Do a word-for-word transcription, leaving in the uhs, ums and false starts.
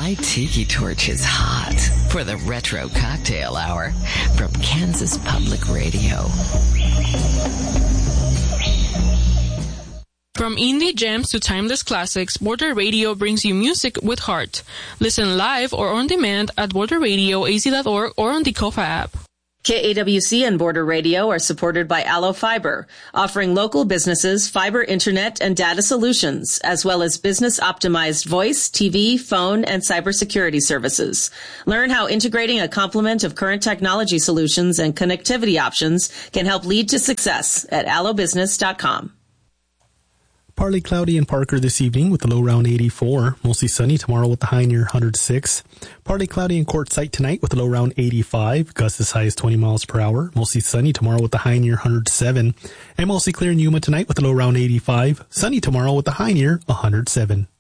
My tiki torch is hot for the Retro Cocktail Hour from Kansas Public Radio. From indie gems to timeless classics, Border Radio brings you music with heart. Listen live or on demand at border radio a z dot org or on the Kofa app. K A W C and Border Radio are supported by Allo Fiber, offering local businesses fiber internet and data solutions, as well as business-optimized voice, T V, phone, and cybersecurity services. Learn how integrating a complement of current technology solutions and connectivity options can help lead to success at allo business dot com. Partly cloudy in Parker this evening with a low around eighty-four. Mostly sunny tomorrow with the high near one hundred six. Partly cloudy in Quartzsite tonight with a low around eighty-five. Gusts as high as twenty miles per hour. Mostly sunny tomorrow with the high near one hundred seven. And mostly clear in Yuma tonight with a low around eighty-five. Sunny tomorrow with the high near one hundred seven.